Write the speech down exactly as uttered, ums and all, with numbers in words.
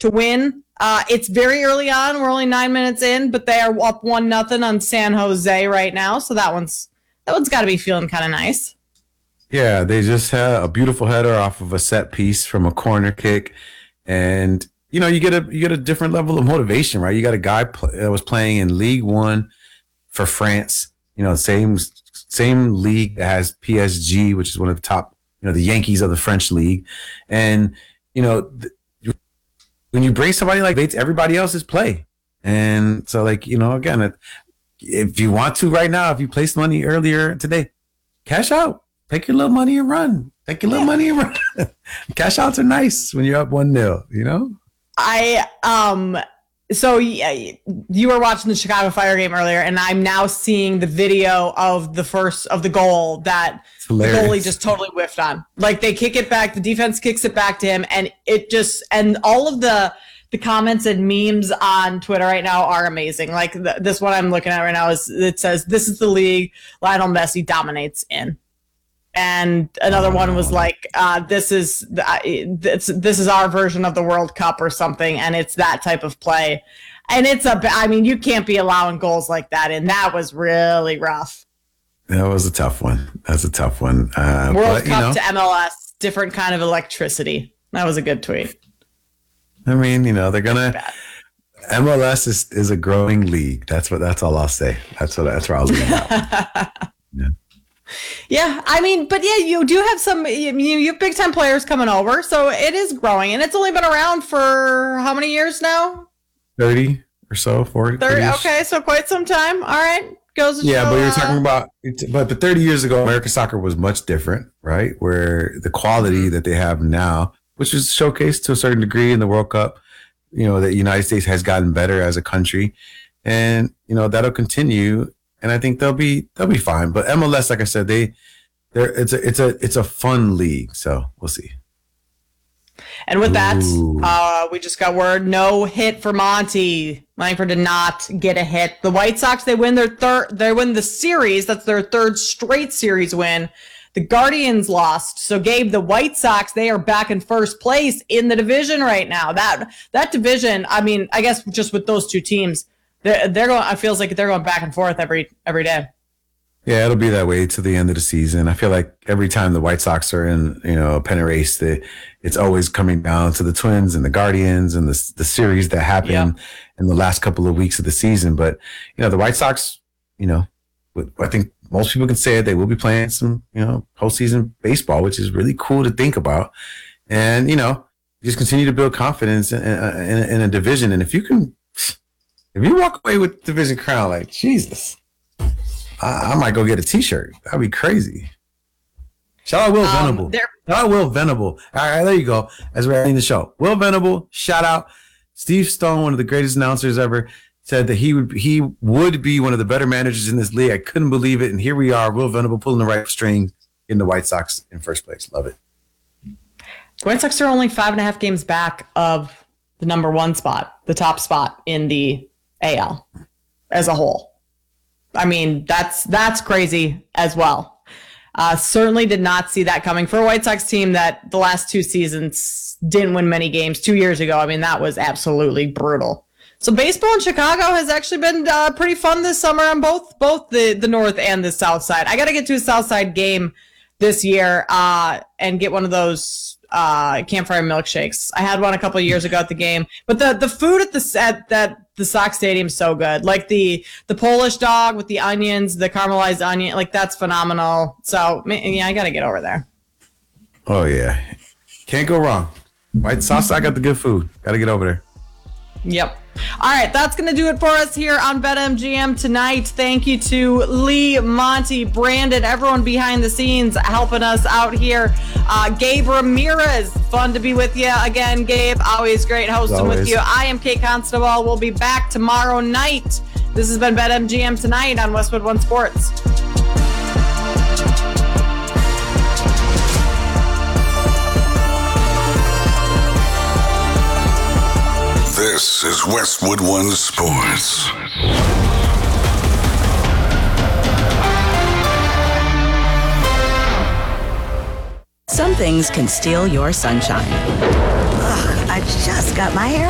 to win. Uh, it's very early on. We're only nine minutes in, but they are up one nothing on San Jose right now. So that one's that one's got to be feeling kind of nice. Yeah, they just had a beautiful header off of a set piece from a corner kick, and you know you get a you get a different level of motivation, right? You got a guy pl- that was playing in League One for France, you know, same same league that has P S G, which is one of the top, you know, the Yankees of the French league, and you know. Th- When you bring somebody like Bates, everybody else is play. And so, like, you know, again, if you want to right now, if you placed money earlier today, cash out. Take your little money and run. Take your little yeah. money and run. Cash outs are nice when you're up one nil, you know? I, um, so yeah, you were watching the Chicago Fire game earlier, and I'm now seeing the video of the first, of the goal that the goalie just totally whiffed on. Like, they kick it back, the defense kicks it back to him, and it just, and all of the the comments and memes on Twitter right now are amazing. Like, the, this one I'm looking at right now is, it says, "This is the league Lionel Messi dominates in." And another oh. one was like, uh, this is uh, this, this is our version of the World Cup or something, and it's that type of play. And it's a, I mean, you can't be allowing goals like that, and that was really rough. That was a tough one. That's a tough one. Uh, World but, Cup you know, to M L S, different kind of electricity. That was a good tweet. I mean, you know, they're gonna. M L S is, is a growing league. That's what. That's all I'll say. That's what. That's where I'll leave that. Yeah. Yeah, I mean, but yeah, you do have some, you, you have big time players coming over, so it is growing, and it's only been around for how many years now? thirty or so, forty. thirty, okay, so quite some time. All right, goes to yeah, show, but you're uh, talking about, but but thirty years ago, American soccer was much different, right? Where the quality that they have now, which is showcased to a certain degree in the World Cup, you know, the United States has gotten better as a country, and you know that'll continue. And I think they'll be they'll be fine. But M L S, like I said, they they're it's a it's a it's a fun league. So we'll see. And with that, uh, we just got word no hit for Monty. Langford did not get a hit. The White Sox, they win their third they win the series. That's their third straight series win. The Guardians lost. So Gabe, the White Sox, they are back in first place in the division right now. That that division, I mean, I guess just with those two teams. They're, they're going. It feels like they're going back and forth every every day. Yeah, it'll be that way to the end of the season. I feel like every time the White Sox are in, you know, a pennant race, they, it's always coming down to the Twins and the Guardians and the the series that happened yeah. in the last couple of weeks of the season. But you know, the White Sox, you know, I think most people can say it. They will be playing some, you know, postseason baseball, which is really cool to think about. And you know, just continue to build confidence in, in, in a division. And if you can. If you walk away with the division crown, like, Jesus, I, I might go get a T-shirt. That'd be crazy. Shout out Will um, Venable. Shout out Will Venable. All right, there you go. As we're ending the show, Will Venable. Shout out Steve Stone, one of the greatest announcers ever, said that he would he would be one of the better managers in this league. I couldn't believe it, and here we are. Will Venable pulling the right string in the White Sox in first place. Love it. The White Sox are only five and a half games back of the number one spot, the top spot in the A L as a whole. I mean, that's that's crazy as well. Uh, certainly did not see that coming for a White Sox team that the last two seasons didn't win many games two years ago. I mean, that was absolutely brutal. So baseball in Chicago has actually been uh, pretty fun this summer on both both the, the north and the south side. I got to get to a south side game this year uh, and get one of those uh, campfire milkshakes. I had one a couple of years ago at the game, but the, the food at the at that the Sox Stadium is so good. Like the the Polish dog with the onions, the caramelized onion, like that's phenomenal. So yeah, I got to get over there. Oh yeah, can't go wrong. White Sox, I got the good food. Got to get over there. Yep. All right, that's going to do it for us here on BetMGM tonight. Thank you to Lee, Monty, Brandon, everyone behind the scenes helping us out here. Uh, Gabe Ramirez, fun to be with you again, Gabe. Always great hosting always. with you. I am Kate Constable. We'll be back tomorrow night. This has been BetMGM tonight on Westwood One Sports. This is Westwood One Sports. Some things can steal your sunshine. Ugh, I just got my hair